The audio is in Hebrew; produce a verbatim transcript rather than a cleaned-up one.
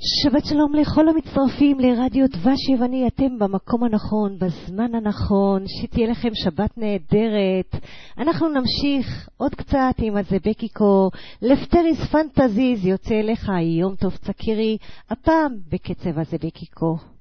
שבת שלום לכל המצטרפים לרדיו דבש יווני, אתם במקום הנכון, בזמן הנכון, שתהיה לכם שבת נהדרת. אנחנו נמשיך עוד קצת עם הזבקיקו, לפטריס פנטזיז יוצא אליך, יום טוב צקירי, הפעם בקצב הזבקיקו.